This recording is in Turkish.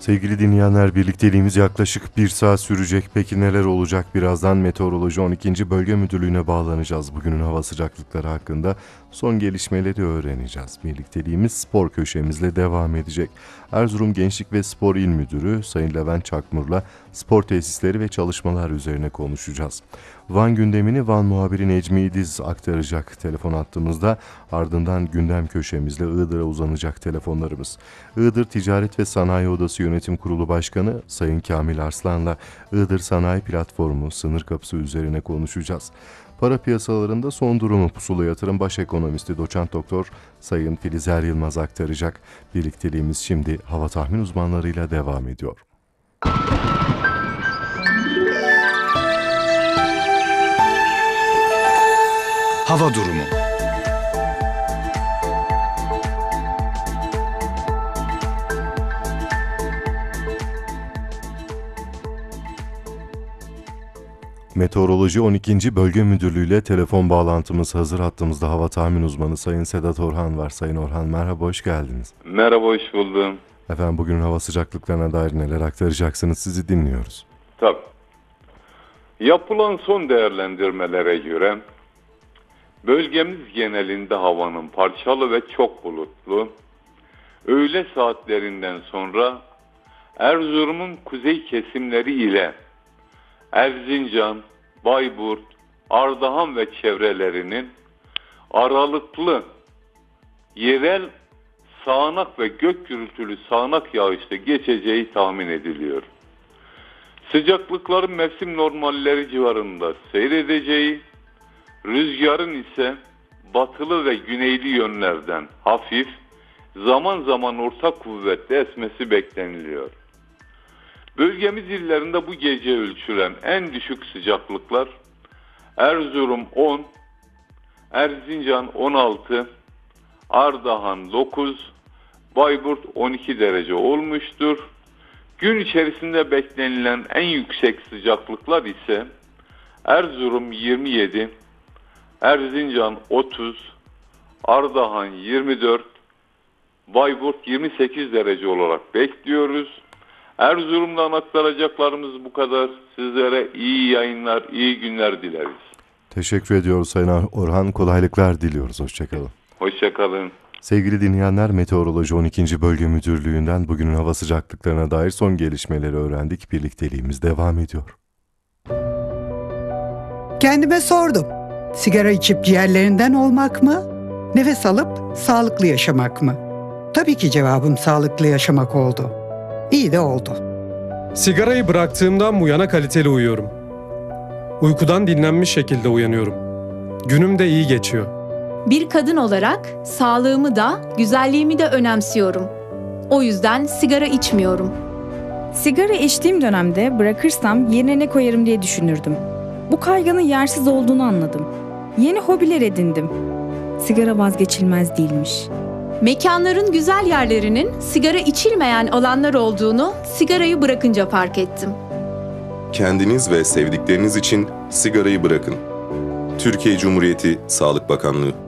Sevgili dinleyenler, birlikteliğimiz yaklaşık 1 saat sürecek. Peki neler olacak? Birazdan Meteoroloji 12. Bölge Müdürlüğü'ne bağlanacağız. Bugünün hava sıcaklıkları hakkında son gelişmeleri öğreneceğiz. Birlikteliğimiz spor köşemizle devam edecek. Erzurum Gençlik ve Spor İl Müdürü Sayın Levent Çakmur'la spor tesisleri ve çalışmalar üzerine konuşacağız. Van gündemini Van muhabiri Necmi İdiz aktaracak telefon hattımızda. Ardından gündem köşemizle Iğdır'a uzanacak telefonlarımız. Iğdır Ticaret ve Sanayi Odası Yönetim Kurulu Başkanı Sayın Kamil Arslan'la Iğdır Sanayi Platformu sınır kapısı üzerine konuşacağız. Para piyasalarında son durumu Pusula Yatırım Baş Ekonomisti Doçent Doktor Sayın Filizer Yılmaz aktaracak. Birlikteliğimiz şimdi hava tahmin uzmanlarıyla devam ediyor. Hava durumu. Meteoroloji 12. Bölge Müdürlüğü ile telefon bağlantımız hazır. Hattımızda hava tahmin uzmanı Sayın Sedat Orhan var. Sayın Orhan merhaba, hoş geldiniz. Merhaba, hoş buldum. Efendim, bugün hava sıcaklıklarına dair neler aktaracaksınız, sizi dinliyoruz. Tabii. Yapılan son değerlendirmelere göre bölgemiz genelinde havanın parçalı ve çok bulutlu. Öğle saatlerinden sonra Erzurum'un kuzey kesimleri ile Erzincan, Bayburt, Ardahan ve çevrelerinin aralıklı yerel sağanak ve gök gürültülü sağanak yağışlı geçeceği tahmin ediliyor. Sıcaklıkların mevsim normalleri civarında seyredeceği, rüzgarın ise batılı ve güneyli yönlerden hafif, zaman zaman orta kuvvetle esmesi bekleniliyor. Bölgemiz illerinde bu gece ölçülen en düşük sıcaklıklar Erzurum 10, Erzincan 16, Ardahan 9, Bayburt 12 derece olmuştur. Gün içerisinde beklenilen en yüksek sıcaklıklar ise Erzurum 27, Erzincan 30, Ardahan 24, Bayburt 28 derece olarak bekliyoruz. Erzurum'dan aktaracaklarımız bu kadar. Sizlere iyi yayınlar, iyi günler dileriz. Teşekkür ediyoruz Sayın Orhan. Kolaylıklar diliyoruz. Hoşçakalın. Hoşçakalın. Sevgili dinleyenler, Meteoroloji 12. Bölge Müdürlüğü'nden bugünün hava sıcaklıklarına dair son gelişmeleri öğrendik. Birlikteliğimiz devam ediyor. Kendime sordum. Sigara içip ciğerlerinden olmak mı? Nefes alıp sağlıklı yaşamak mı? Tabii ki cevabım sağlıklı yaşamak oldu. İyi de oldu. Sigarayı bıraktığımdan bu yana kaliteli uyuyorum. Uykudan dinlenmiş şekilde uyanıyorum. Günüm de iyi geçiyor. Bir kadın olarak sağlığımı da, güzelliğimi de önemsiyorum. O yüzden sigara içmiyorum. Sigara içtiğim dönemde bırakırsam yerine ne koyarım diye düşünürdüm. Bu kaygının yersiz olduğunu anladım. Yeni hobiler edindim. Sigara vazgeçilmez değilmiş. Mekanların güzel yerlerinin sigara içilmeyen alanlar olduğunu sigarayı bırakınca fark ettim. Kendiniz ve sevdikleriniz için sigarayı bırakın. Türkiye Cumhuriyeti Sağlık Bakanlığı.